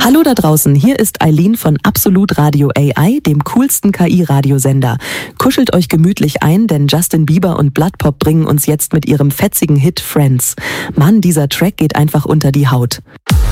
Hallo da draußen, hier ist Eileen von Absolut Radio AI, dem coolsten KI-Radiosender. Kuschelt euch gemütlich ein, denn Justin Bieber und Blood Pop bringen uns jetzt mit ihrem fetzigen Hit Friends. Mann, dieser Track geht einfach unter die Haut.